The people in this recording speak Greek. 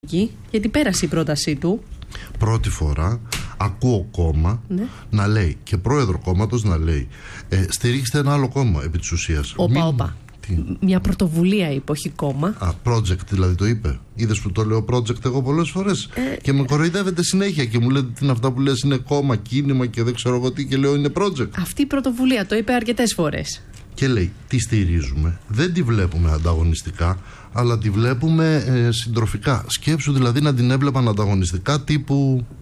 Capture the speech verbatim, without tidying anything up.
γιατί πέρασε η πρότασή του. Πρώτη φορά ακούω κόμμα ναι. να λέει και πρόεδρο κόμματος να λέει ε, στηρίξτε ένα άλλο κόμμα επί της ουσίας. Όπα, Μην... όπα. Τι? Μια πρωτοβουλία είπε, όχι κόμμα. Α, project δηλαδή το είπε. Είδες που το λέω project εγώ πολλές φορές ε... και με κοροϊδεύετε συνέχεια και μου λέτε τι είναι αυτά που λες, είναι κόμμα, κίνημα και δεν ξέρω εγώ τι, και λέω είναι project. Αυτή η πρωτοβουλία το είπε αρκετές φορές. Και λέει τι στηρίζουμε, δεν τη βλέπουμε ανταγωνιστικά, αλλά τη βλέπουμε ε, συντροφικά. Σκέψου δηλαδή να την έβλεπαν ανταγωνιστικά τύπου